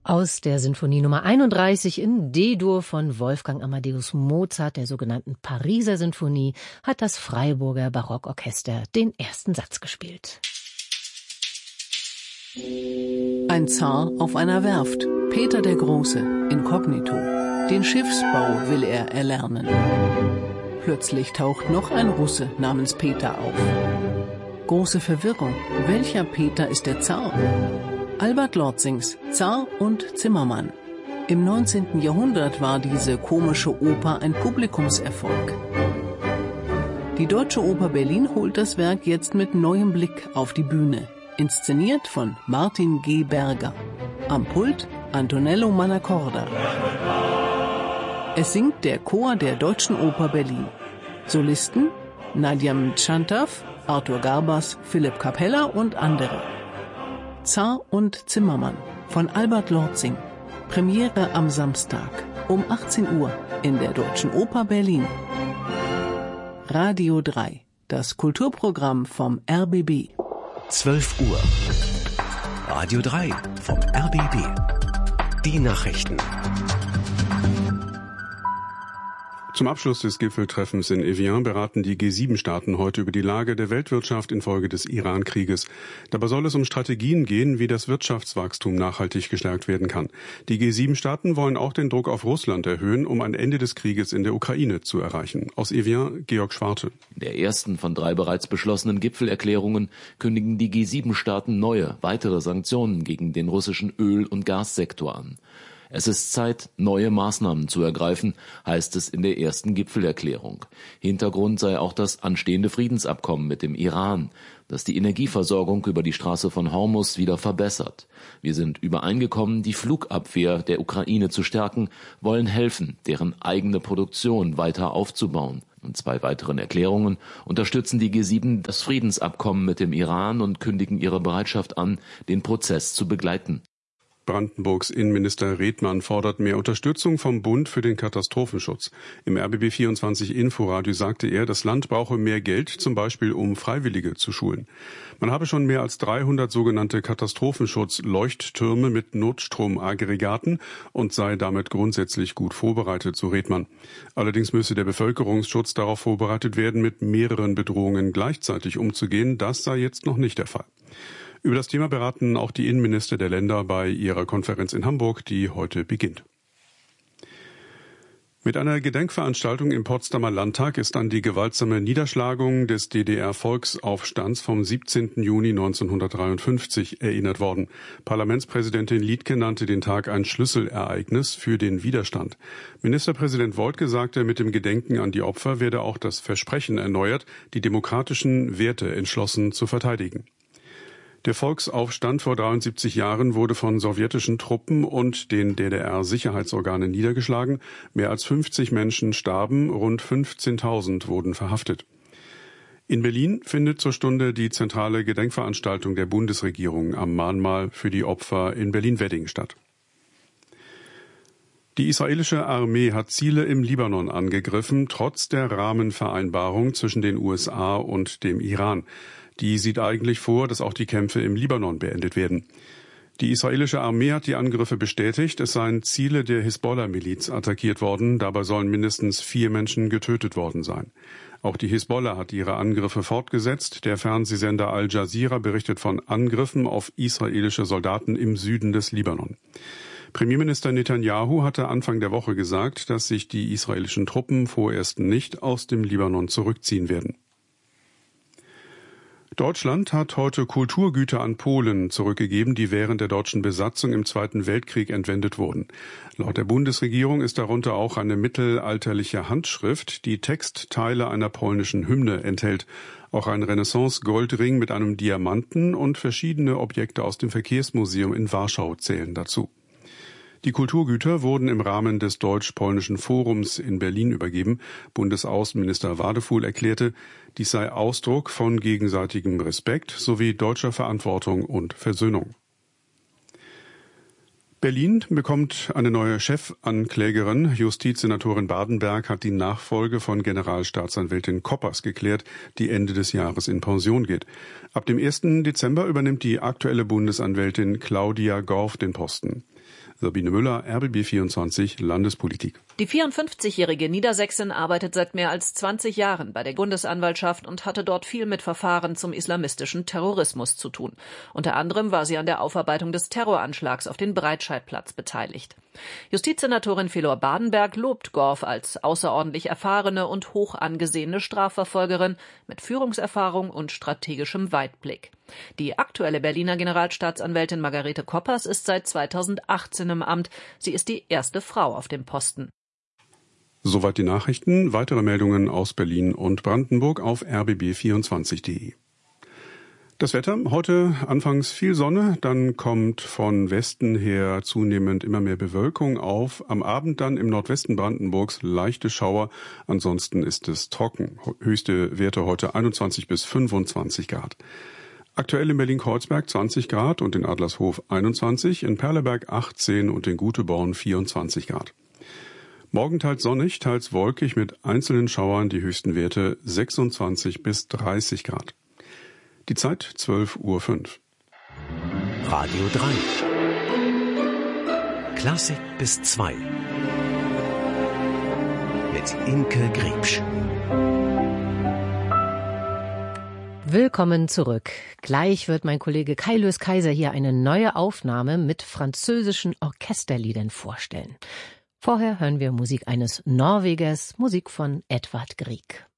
Aus der Sinfonie Nummer 31 in D-Dur von Wolfgang Amadeus Mozart, der sogenannten Pariser Sinfonie, hat das Freiburger Barockorchester den ersten Satz gespielt. Ein Zar auf einer Werft, Peter der Große, inkognito. Den Schiffsbau will er erlernen. Plötzlich taucht noch ein Russe namens Peter auf. Große Verwirrung. Welcher Peter ist der Zar? Albert Lorzings Zar und Zimmermann. Im 19. Jahrhundert war diese komische Oper ein Publikumserfolg. Die Deutsche Oper Berlin holt das Werk jetzt mit neuem Blick auf die Bühne. Inszeniert von Martin G. Berger. Am Pult Antonello Manacorda. Es singt der Chor der Deutschen Oper Berlin. Solisten Nadia Mtschantaw, Arthur Garbas, Philipp Capella und andere. Zar und Zimmermann von Albert Lorzing. Premiere am Samstag um 18 Uhr in der Deutschen Oper Berlin. Radio 3, das Kulturprogramm vom RBB. 12 Uhr. Radio 3 vom RBB. Die Nachrichten. Zum Abschluss des Gipfeltreffens in Evian beraten die G7-Staaten heute über die Lage der Weltwirtschaft infolge des Iran-Krieges. Dabei soll es um Strategien gehen, wie das Wirtschaftswachstum nachhaltig gestärkt werden kann. Die G7-Staaten wollen auch den Druck auf Russland erhöhen, um ein Ende des Krieges in der Ukraine zu erreichen. Aus Evian, Georg Schwarte. In der ersten von 3 bereits beschlossenen Gipfelerklärungen kündigen die G7-Staaten neue, weitere Sanktionen gegen den russischen Öl- und Gassektor an. Es ist Zeit, neue Maßnahmen zu ergreifen, heißt es in der ersten Gipfelerklärung. Hintergrund sei auch das anstehende Friedensabkommen mit dem Iran, das die Energieversorgung über die Straße von Hormuz wieder verbessert. Wir sind übereingekommen, die Flugabwehr der Ukraine zu stärken, wollen helfen, deren eigene Produktion weiter aufzubauen. In 2 weiteren Erklärungen unterstützen die G7 das Friedensabkommen mit dem Iran und kündigen ihre Bereitschaft an, den Prozess zu begleiten. Brandenburgs Innenminister Redmann fordert mehr Unterstützung vom Bund für den Katastrophenschutz. Im RBB 24 Inforadio sagte er, das Land brauche mehr Geld, zum Beispiel um Freiwillige zu schulen. Man habe schon mehr als 300 sogenannte Katastrophenschutz-Leuchttürme mit Notstromaggregaten und sei damit grundsätzlich gut vorbereitet, so Redmann. Allerdings müsse der Bevölkerungsschutz darauf vorbereitet werden, mit mehreren Bedrohungen gleichzeitig umzugehen. Das sei jetzt noch nicht der Fall. Über das Thema beraten auch die Innenminister der Länder bei ihrer Konferenz in Hamburg, die heute beginnt. Mit einer Gedenkveranstaltung im Potsdamer Landtag ist an die gewaltsame Niederschlagung des DDR-Volksaufstands vom 17. Juni 1953 erinnert worden. Parlamentspräsidentin Liedtke nannte den Tag ein Schlüsselereignis für den Widerstand. Ministerpräsident Woidke sagte, mit dem Gedenken an die Opfer werde auch das Versprechen erneuert, die demokratischen Werte entschlossen zu verteidigen. Der Volksaufstand vor 73 Jahren wurde von sowjetischen Truppen und den DDR-Sicherheitsorganen niedergeschlagen. Mehr als 50 Menschen starben, rund 15.000 wurden verhaftet. In Berlin findet zur Stunde die zentrale Gedenkveranstaltung der Bundesregierung am Mahnmal für die Opfer in Berlin-Wedding statt. Die israelische Armee hat Ziele im Libanon angegriffen, trotz der Rahmenvereinbarung zwischen den USA und dem Iran. Die sieht eigentlich vor, dass auch die Kämpfe im Libanon beendet werden. Die israelische Armee hat die Angriffe bestätigt. Es seien Ziele der Hisbollah-Miliz attackiert worden. Dabei sollen mindestens 4 Menschen getötet worden sein. Auch die Hisbollah hat ihre Angriffe fortgesetzt. Der Fernsehsender Al Jazeera berichtet von Angriffen auf israelische Soldaten im Süden des Libanon. Premierminister Netanyahu hatte Anfang der Woche gesagt, dass sich die israelischen Truppen vorerst nicht aus dem Libanon zurückziehen werden. Deutschland hat heute Kulturgüter an Polen zurückgegeben, die während der deutschen Besatzung im Zweiten Weltkrieg entwendet wurden. Laut der Bundesregierung ist darunter auch eine mittelalterliche Handschrift, die Textteile einer polnischen Hymne enthält. Auch ein Renaissance-Goldring mit einem Diamanten und verschiedene Objekte aus dem Verkehrsmuseum in Warschau zählen dazu. Die Kulturgüter wurden im Rahmen des Deutsch-Polnischen Forums in Berlin übergeben. Bundesaußenminister Wadefuhl erklärte, dies sei Ausdruck von gegenseitigem Respekt sowie deutscher Verantwortung und Versöhnung. Berlin bekommt eine neue Chefanklägerin. Justizsenatorin Badenberg hat die Nachfolge von Generalstaatsanwältin Koppers geklärt, die Ende des Jahres in Pension geht. Ab dem 1. Dezember übernimmt die aktuelle Bundesanwältin Claudia Gorf den Posten. Sabine Müller, RBB 24 Landespolitik. Die 54-jährige Niedersächsin arbeitet seit mehr als 20 Jahren bei der Bundesanwaltschaft und hatte dort viel mit Verfahren zum islamistischen Terrorismus zu tun. Unter anderem war sie an der Aufarbeitung des Terroranschlags auf den Breitscheidplatz beteiligt. Justizsenatorin Felor Badenberg lobt Gorf als außerordentlich erfahrene und hoch angesehene Strafverfolgerin mit Führungserfahrung und strategischem Weitblick. Die aktuelle Berliner Generalstaatsanwältin Margarete Koppers ist seit 2018 im Amt. Sie ist die erste Frau auf dem Posten. Soweit die Nachrichten. Weitere Meldungen aus Berlin und Brandenburg auf rbb24.de. Das Wetter, heute anfangs viel Sonne, dann kommt von Westen her zunehmend immer mehr Bewölkung auf. Am Abend dann im Nordwesten Brandenburgs leichte Schauer, ansonsten ist es trocken. Höchste Werte heute 21 bis 25 Grad. Aktuell in Berlin-Kreuzberg 20 Grad und in Adlershof 21, in Perleberg 18 und in Guteborn 24 Grad. Morgen teils sonnig, teils wolkig mit einzelnen Schauern, die höchsten Werte 26 bis 30 Grad. Die Zeit 12:05 Uhr. Radio 3. Klassik bis 2. Mit Imke Griebsch. Willkommen zurück. Gleich wird mein Kollege Kai Lös Kaiser hier eine neue Aufnahme mit französischen Orchesterliedern vorstellen. Vorher hören wir Musik eines Norwegers, Musik von Edvard Grieg.